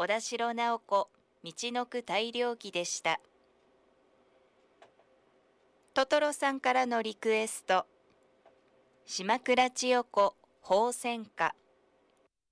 小田代直子みちのく大漁旗でした。トトロさんからのリクエスト、島倉千代子鳳仙花。